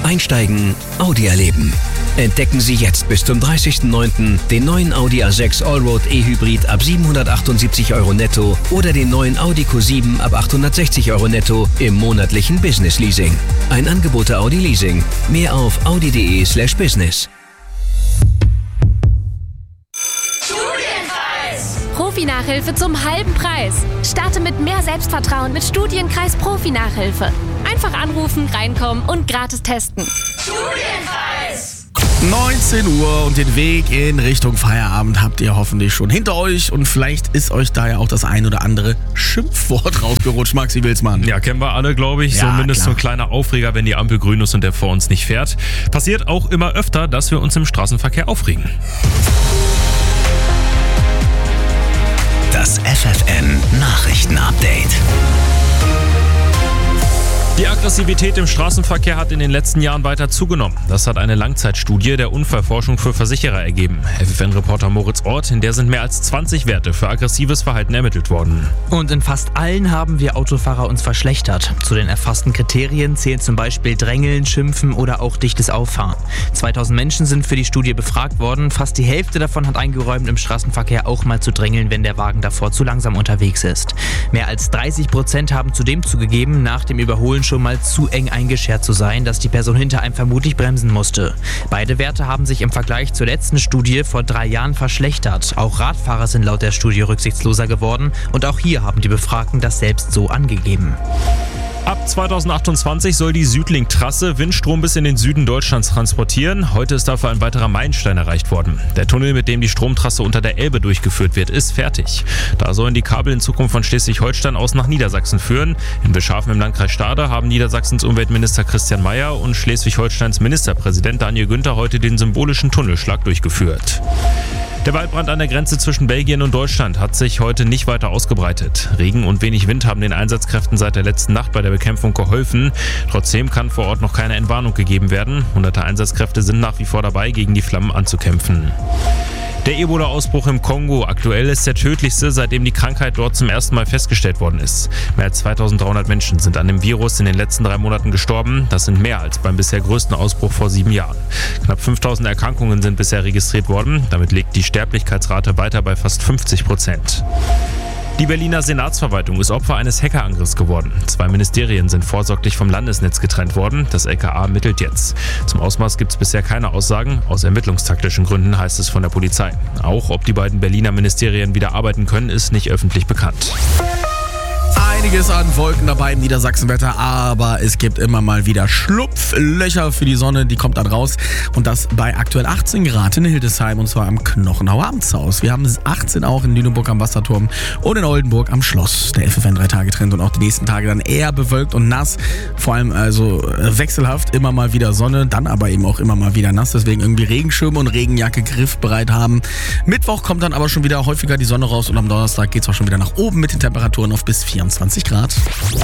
Einsteigen, Audi erleben. Entdecken Sie jetzt bis zum 30.09. den neuen Audi A6 Allroad E-Hybrid ab 778 € netto oder den neuen Audi Q7 ab 860 € netto im monatlichen Business Leasing. Ein Angebot der Audi Leasing. Mehr auf audi.de/business. Profi-Nachhilfe zum halben Preis. Starte mit mehr Selbstvertrauen mit Studienkreis Profi-Nachhilfe. Einfach anrufen, reinkommen und gratis testen. Studienpreis! 19 Uhr und den Weg in Richtung Feierabend habt ihr hoffentlich schon hinter euch und vielleicht ist euch da ja auch das ein oder andere Schimpfwort rausgerutscht. Maxi Wilsmann. Ja, kennen wir alle, glaube ich. Ja, Zumindest klar. so ein kleiner Aufreger, wenn die Ampel grün ist und der vor uns nicht fährt. Passiert auch immer öfter, dass wir uns im Straßenverkehr aufregen. Das FFN Nachrichten-Update. Die Aggressivität im Straßenverkehr hat in den letzten Jahren weiter zugenommen. Das hat eine Langzeitstudie der Unfallforschung für Versicherer ergeben. FFN-Reporter Moritz Ort, in der sind mehr als 20 Werte für aggressives Verhalten ermittelt worden. Und in fast allen haben wir Autofahrer uns verschlechtert. Zu den erfassten Kriterien zählen zum Beispiel Drängeln, Schimpfen oder auch dichtes Auffahren. 2000 Menschen sind für die Studie befragt worden. Fast die Hälfte davon hat eingeräumt, im Straßenverkehr auch mal zu drängeln, wenn der Wagen davor zu langsam unterwegs ist. Mehr als 30% haben zudem zugegeben, nach dem Überholen schon mal zu eng eingeschert zu sein, dass die Person hinter einem vermutlich bremsen musste. Beide Werte haben sich im Vergleich zur letzten Studie vor 3 Jahren verschlechtert. Auch Radfahrer sind laut der Studie rücksichtsloser geworden und auch hier haben die Befragten das selbst so angegeben. Ab 2028 soll die Südlink-Trasse Windstrom bis in den Süden Deutschlands transportieren. Heute ist dafür ein weiterer Meilenstein erreicht worden. Der Tunnel, mit dem die Stromtrasse unter der Elbe durchgeführt wird, ist fertig. Da sollen die Kabel in Zukunft von Schleswig-Holstein aus nach Niedersachsen führen. In Bischhafen im Landkreis Stade haben Niedersachsens Umweltminister Christian Mayer und Schleswig-Holsteins Ministerpräsident Daniel Günther heute den symbolischen Tunnelschlag durchgeführt. Der Waldbrand an der Grenze zwischen Belgien und Deutschland hat sich heute nicht weiter ausgebreitet. Regen und wenig Wind haben den Einsatzkräften seit der letzten Nacht bei der Bekämpfung geholfen. Trotzdem kann vor Ort noch keine Entwarnung gegeben werden. Hunderte Einsatzkräfte sind nach wie vor dabei, gegen die Flammen anzukämpfen. Der Ebola-Ausbruch im Kongo aktuell ist der tödlichste, seitdem die Krankheit dort zum ersten Mal festgestellt worden ist. Mehr als 2300 Menschen sind an dem Virus in den letzten 3 Monaten gestorben. Das sind mehr als beim bisher größten Ausbruch vor 7 Jahren. Knapp 5000 Erkrankungen sind bisher registriert worden. Damit liegt die Sterblichkeitsrate weiter bei fast 50%. Die Berliner Senatsverwaltung ist Opfer eines Hackerangriffs geworden. 2 Ministerien sind vorsorglich vom Landesnetz getrennt worden. Das LKA ermittelt jetzt. Zum Ausmaß gibt es bisher keine Aussagen. Aus ermittlungstaktischen Gründen heißt es von der Polizei. Auch ob die beiden Berliner Ministerien wieder arbeiten können, ist nicht öffentlich bekannt. Einiges an Wolken dabei im Niedersachsenwetter, aber es gibt immer mal wieder Schlupflöcher für die Sonne, die kommt dann raus und das bei aktuell 18 Grad in Hildesheim und zwar am Knochenauer Amtshaus. Wir haben 18 auch in Lüneburg am Wasserturm und in Oldenburg am Schloss. Der FFN 3-Tage-Trend und auch die nächsten Tage dann eher bewölkt und nass, vor allem also wechselhaft, immer mal wieder Sonne, dann aber eben auch immer mal wieder nass, deswegen irgendwie Regenschirm und Regenjacke griffbereit haben. Mittwoch kommt dann aber schon wieder häufiger die Sonne raus und am Donnerstag geht es auch schon wieder nach oben mit den Temperaturen auf bis 24 Grad.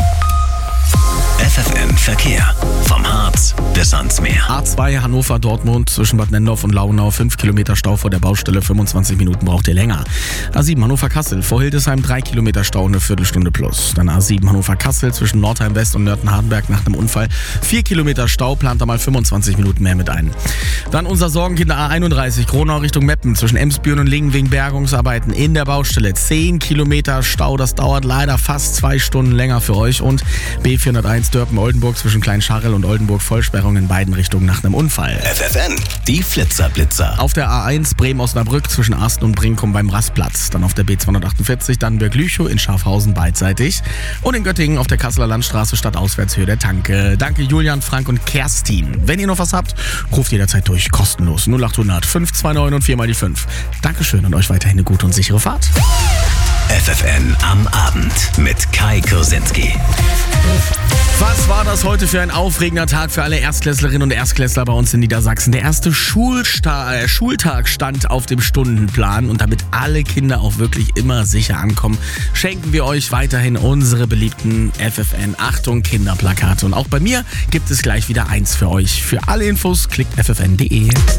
FFN Verkehr. Vom Harz bis ans Meer. A2 Hannover-Dortmund zwischen Bad Nendorf und Launau. 5 Kilometer Stau vor der Baustelle. 25 Minuten braucht ihr länger. A7 Hannover-Kassel. Vor Hildesheim 3 Kilometer Stau, eine Viertelstunde plus. Dann A7 Hannover-Kassel zwischen Nordheim West und Nörten-Hardenberg nach einem Unfall. 4 Kilometer Stau, plant da mal 25 Minuten mehr mit ein. Dann unser Sorgenkind A31 Kronau Richtung Meppen zwischen Emsbüren und Lingen wegen Bergungsarbeiten in der Baustelle. 10 Kilometer Stau, das dauert leider fast 2 Stunden länger für euch. Und B401 Dörpen-Oldenburg zwischen Kleinscharrel und Oldenburg-Vollsperrung in beiden Richtungen nach einem Unfall. FFN, die Flitzer-Blitzer. Auf der A1 Bremen-Osnabrück zwischen Asten und Brinkum beim Rastplatz. Dann auf der B248 Dannenberg-Lüchow in Schafhausen beidseitig. Und in Göttingen auf der Kasseler Landstraße stadtauswärts Höhe der Tanke. Danke Julian, Frank und Kerstin. Wenn ihr noch was habt, ruft jederzeit durch. Kostenlos 0800 529 und 4 mal die 5. Dankeschön und euch weiterhin eine gute und sichere Fahrt. FFN am Abend mit Kai Kursinski. Was war das heute für ein aufregender Tag für alle Erstklässlerinnen und Erstklässler bei uns in Niedersachsen? Der erste Schultag stand auf dem Stundenplan und damit alle Kinder auch wirklich immer sicher ankommen, schenken wir euch weiterhin unsere beliebten FFN Achtung Kinderplakate. Und auch bei mir gibt es gleich wieder eins für euch. Für alle Infos klickt ffn.de.